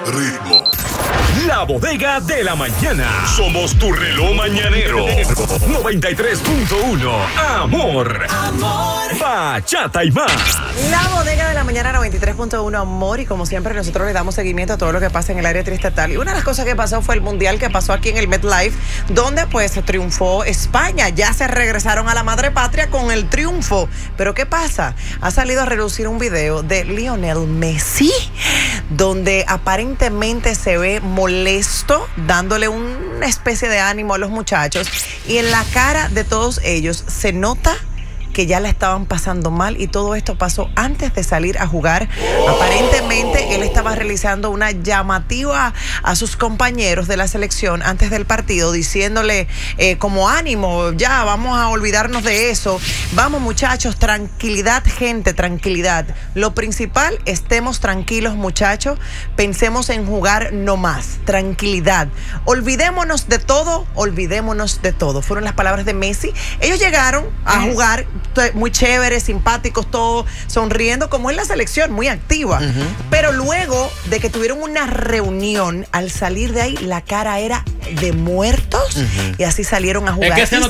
ritmo. La bodega de la mañana. Somos tu reloj mañanero. 93.1. Amor. Bachata y más. La bodega de la mañana 93.1 Amor, y como siempre nosotros le damos seguimiento a todo lo que pasa en el área triestatal. Y una de las cosas que pasó fue el mundial que pasó aquí en el MetLife, donde pues triunfó España. Ya se regresaron a la madre patria con el triunfo. Pero ¿qué pasa? Ha salido a relucir un video de Lionel Messi, donde aparentemente se ve molesto, dándole una especie de ánimo a los muchachos, y en la cara de todos ellos se nota que ya la estaban pasando mal, y todo esto pasó antes de salir a jugar. Aparentemente él estaba realizando una llamativa a sus compañeros de la selección antes del partido, diciéndole como ánimo, ya vamos a olvidarnos de eso, vamos muchachos, tranquilidad gente, tranquilidad, lo principal, estemos tranquilos muchachos, pensemos en jugar no más, tranquilidad, olvidémonos de todo, fueron las palabras de Messi. Ellos llegaron a jugar muy chéveres, simpáticos, todos sonriendo, como es la selección, muy activa. Pero luego de que tuvieron una reunión, al salir de ahí, la cara era de muertos, y así salieron a jugar. Es que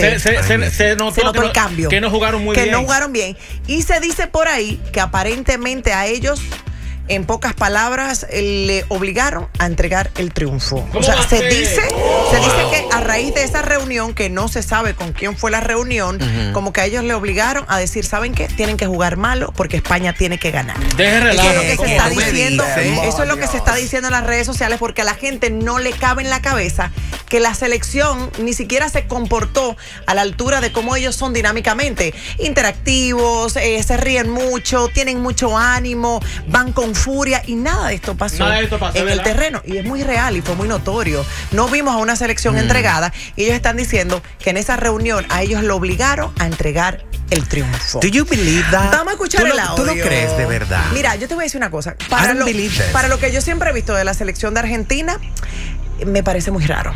se notó el cambio. Que no jugaron muy bien. Que no jugaron bien. Y se dice por ahí que aparentemente a ellos, en pocas palabras, le obligaron a entregar el triunfo. O sea, se dice que a raíz de esa reunión, que no se sabe con quién fue la reunión, como que a ellos le obligaron a decir, ¿saben qué? Tienen que jugar malo porque España tiene que ganar. Deje Eso es lo que se está relajo. diciendo. Eso es lo que se está diciendo en las redes sociales, porque a la gente no le cabe en la cabeza que la selección ni siquiera se comportó a la altura de cómo ellos son dinámicamente. Interactivos, se ríen mucho, tienen mucho ánimo, van con furia, y nada de esto pasó en el terreno, y es muy real y fue muy notorio. No vimos a una selección entregada, y ellos están diciendo que en esa reunión a ellos lo obligaron a entregar el triunfo. Do you believe that? Vamos a escuchar el audio. ¿Tú lo crees de verdad? Mira, yo te voy a decir una cosa. Para lo que yo siempre he visto de la selección de Argentina, me parece muy raro.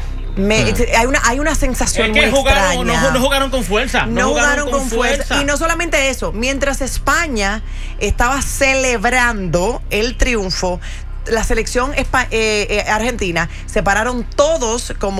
Hay una sensación muy extraña. No jugaron con fuerza. No jugaron con fuerza. Y no solamente eso, mientras España estaba celebrando el triunfo, la selección argentina se pararon todos como